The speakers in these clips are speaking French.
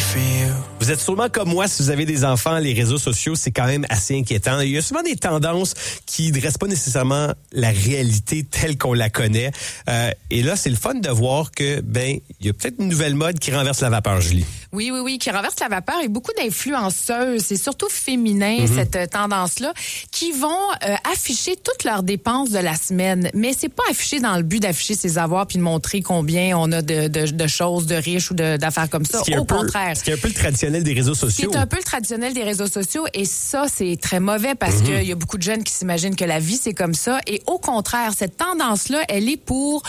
Vous êtes sûrement comme moi, si vous avez des enfants, les réseaux sociaux, c'est quand même assez inquiétant. Il y a souvent des tendances qui ne dressent pas nécessairement la réalité telle qu'on la connaît. Et là, c'est le fun de voir que, il y a peut-être une nouvelle mode qui renverse la vapeur, Julie. Oui, qui renverse la vapeur et beaucoup d'influenceuses, c'est surtout féminin, cette tendance-là, qui vont afficher toutes leurs dépenses de la semaine. Mais c'est pas affiché dans le but d'afficher ses avoirs puis de montrer combien on a de choses, de riches ou d'affaires comme ça. Au contraire. Ce qui est un peu le traditionnel des réseaux sociaux. C'est un peu le traditionnel des réseaux sociaux et ça, c'est très mauvais parce qu'il y a beaucoup de jeunes qui s'imaginent que la vie, c'est comme ça. Et au contraire, cette tendance-là, elle est pour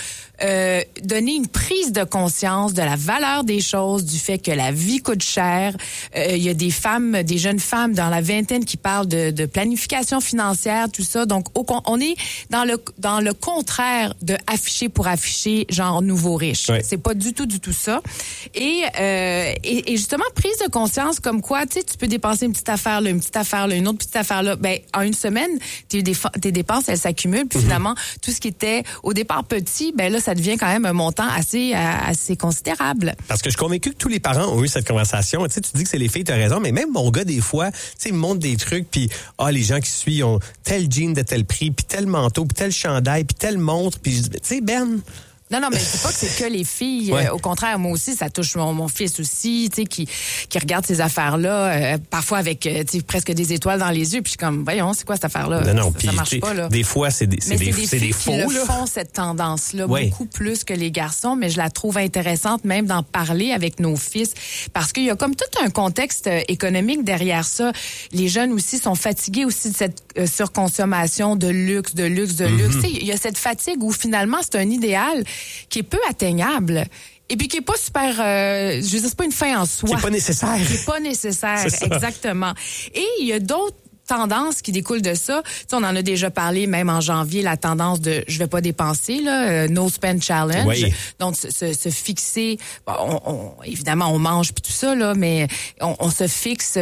donner une prise de conscience de la valeur des choses, du fait que la vie coûte cher. Il y a des jeunes femmes dans la vingtaine qui parlent de planification financière, tout ça. Donc, on est dans le contraire de afficher pour afficher, genre nouveau riche. Ouais. C'est pas du tout ça. Et justement, prise de conscience comme quoi, tu sais, tu peux dépenser une petite affaire là, une autre petite affaire là. En une semaine, tes dépenses, elles s'accumulent. Puis finalement, tout ce qui était au départ petit, là, ça devient quand même un montant assez considérable. Parce que je suis convaincu que tous les parents ont eu cette conversation. Tu sais, tu dis que c'est les filles, tu as raison, mais même mon gars, des fois, tu sais, il me montre des trucs, puis les gens qui suivent ont tel jean de tel prix, puis tel manteau, puis tel chandail, puis telle montre, puis tu sais, Ben... Non, mais c'est pas que c'est que les filles. Ouais. Au contraire, moi aussi, ça touche mon fils aussi, tu sais, qui regarde ces affaires-là, parfois avec, tu sais, presque des étoiles dans les yeux. Puis je suis comme, voyons, c'est quoi cette affaire-là? Non, ça marche pas, là. Des fois, c'est des filles faux, qui là. le font, cette tendance-là, Ouais. beaucoup plus que les garçons, mais je la trouve intéressante même d'en parler avec nos fils, parce qu'il y a comme tout un contexte économique derrière ça. Les jeunes aussi sont fatigués aussi de cette surconsommation de luxe. Tu sais, il y a cette fatigue où finalement, c'est un idéal qui est peu atteignable et puis qui est pas super je veux dire, c'est pas une fin en soi. Qui est pas nécessaire. Qui est pas nécessaire, C'est ça. Exactement. Et il y a d'autres tendances qui découlent de ça. Tu sais, on en a déjà parlé même en janvier, la tendance de je vais pas dépenser là, no spend challenge. Oui. Donc se fixer, évidemment on mange puis tout ça là, mais on se fixe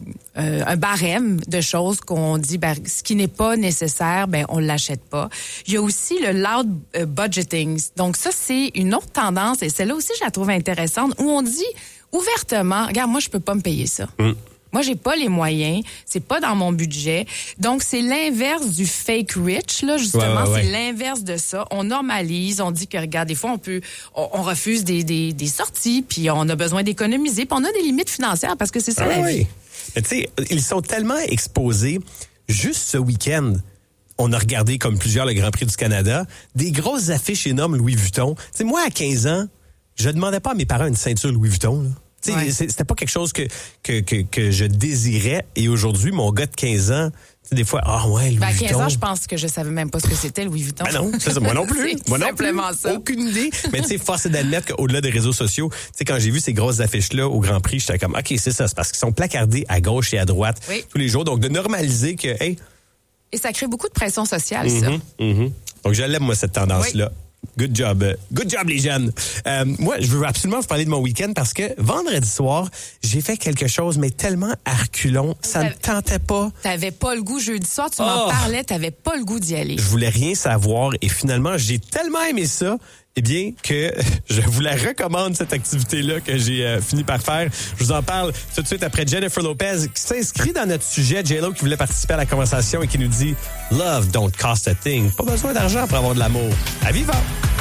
un barème de choses qu'on dit ce qui n'est pas nécessaire, on l'achète pas. Il y a aussi le loud budgeting. Donc ça c'est une autre tendance et celle-là aussi je la trouve intéressante où on dit ouvertement, regarde moi je peux pas me payer ça. Moi, j'ai pas les moyens, c'est pas dans mon budget. Donc, c'est l'inverse du fake rich, là, justement. Ouais. C'est l'inverse de ça. On normalise, on dit que, regarde, des fois, on refuse des sorties, puis on a besoin d'économiser, puis on a des limites financières parce que c'est ça la vie. Mais tu sais, ils sont tellement exposés. Juste ce week-end, on a regardé, comme plusieurs, le Grand Prix du Canada, des grosses affiches énormes Louis Vuitton. Tu sais, moi, à 15 ans, je demandais pas à mes parents une ceinture Louis Vuitton, là. Ouais. C'était pas quelque chose que je désirais. Et aujourd'hui, mon gars de 15 ans, des fois, Louis Vuitton. À 15 ans, je pense que je savais même pas ce que c'était Louis Vuitton. Non, c'est ça, moi non plus. Moi non simplement plus. Ça. Aucune idée. Mais tu sais, force est d'admettre qu'au-delà des réseaux sociaux, tu sais, quand j'ai vu ces grosses affiches-là au Grand Prix, j'étais comme, OK, c'est ça, c'est parce qu'ils sont placardés à gauche et à droite tous les jours. Donc, de normaliser que, Et ça crée beaucoup de pression sociale, ça. Donc, je l'aime, moi, cette tendance-là. Oui. Good job, les jeunes. Moi, je veux absolument vous parler de mon week-end parce que vendredi soir, j'ai fait quelque chose, mais tellement à reculons, ça ne tentait pas. T'avais pas le goût jeudi soir, tu m'en parlais, t'avais pas le goût d'y aller. Je voulais rien savoir et finalement, j'ai tellement aimé ça, que je vous la recommande, cette activité-là que j'ai fini par faire. Je vous en parle tout de suite après Jennifer Lopez qui s'inscrit dans notre sujet. J-Lo qui voulait participer à la conversation et qui nous dit « Love don't cost a thing ». Pas besoin d'argent pour avoir de l'amour. À vivant!